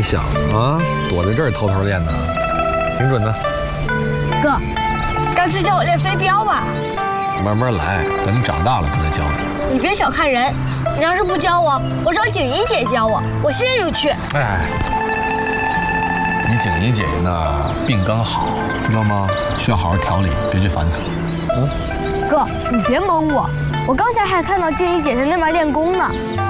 想啊，躲在这儿偷偷练呢，挺准的。 哥，干脆教我练飞镖吧。 慢慢来，等你长大了，哥再教你。 你别小看人，你要是不教我，我找景怡姐教我，我现在就去。 哎，你景怡姐姐呢，病刚好，知道吗？需要好好调理，别去烦她。 哥，你别蒙我，我刚才还看到静怡姐在那边练功呢。